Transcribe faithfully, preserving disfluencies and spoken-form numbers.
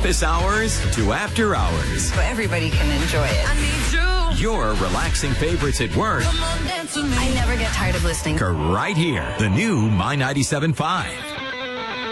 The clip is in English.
office hours to after hours. So everybody can enjoy it. I need you. Your relaxing favorites at work. Come on, dance with me. I never get tired of listening. Right here. The new My ninety-seven point five.